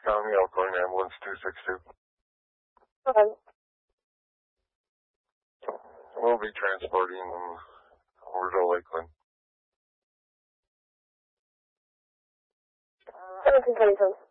County, Elkhorn, ambulance 262. Okay. We'll be transporting them over to Lakeland. 1722.